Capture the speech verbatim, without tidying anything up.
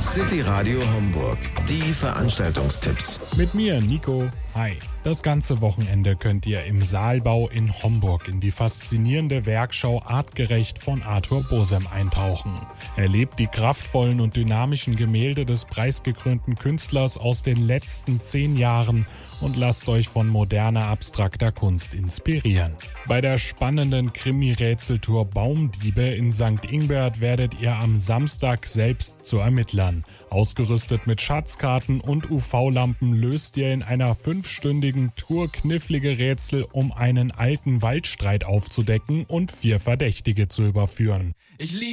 City Radio Homburg. Die Veranstaltungstipps. Mit mir, Nico. Hi. Das ganze Wochenende könnt ihr im Saalbau in Homburg in die faszinierende Werkschau Artgerecht von Arthur Bosem eintauchen. Erlebt die kraftvollen und dynamischen Gemälde des preisgekrönten Künstlers aus den letzten zehn Jahren und lasst euch von moderner, abstrakter Kunst inspirieren. Bei der spannenden Krimi-Rätseltour Baumdiebe in Sankt Ingbert werdet ihr am Samstag selbst zu Ermittlern. Ausgerüstet mit Schatzkarten und U V-Lampen löst ihr in einer fünfstündigen Tour knifflige Rätsel, um einen alten Waldstreit aufzudecken und vier Verdächtige zu überführen. Ich liebe